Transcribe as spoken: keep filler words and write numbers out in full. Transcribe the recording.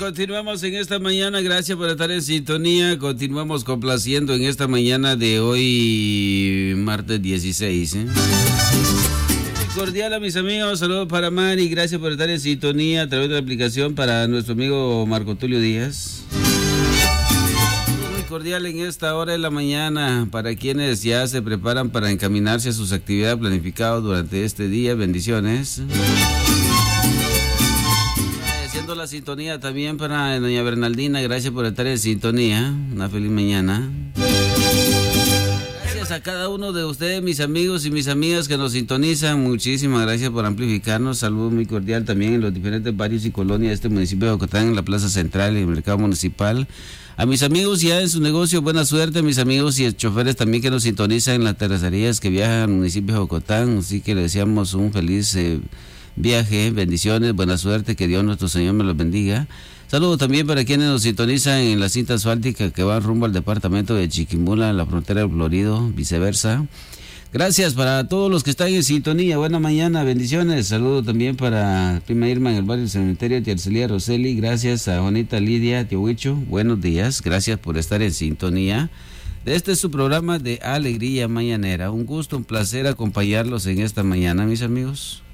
Continuamos en esta mañana, gracias por estar en sintonía, continuamos complaciendo en esta mañana de hoy, martes dieciséis. ¿eh? Muy cordial a mis amigos, saludos para Mari, gracias por estar en sintonía a través de la aplicación para nuestro amigo Marco Tulio Díaz. Muy cordial en esta hora de la mañana para quienes ya se preparan para encaminarse a sus actividades planificadas durante este día, bendiciones. La sintonía también para doña Bernaldina, gracias por estar en sintonía, una feliz mañana. Gracias a cada uno de ustedes, mis amigos y mis amigas que nos sintonizan, muchísimas gracias por amplificarnos, saludo muy cordial también en los diferentes barrios y colonias de este municipio de Jocotán, en la plaza central, en el mercado municipal. A mis amigos ya en su negocio, buena suerte, mis amigos y choferes también que nos sintonizan en las terracerías que viajan al municipio de Jocotán, así que les deseamos un feliz eh, viaje, bendiciones, buena suerte, que Dios nuestro Señor me los bendiga. Saludos también para quienes nos sintonizan en la cinta asfáltica que va rumbo al departamento de Chiquimula, en la frontera del Florido, viceversa. Gracias para todos los que están en sintonía, buena mañana, bendiciones. Saludos también para prima Irma en el barrio Cementerio, tía Arcelia Roseli, gracias a Juanita Lidia, tío Huicho, buenos días, gracias por estar en sintonía. Este es su programa de Alegría Mañanera, un gusto, un placer acompañarlos en esta mañana, mis amigos.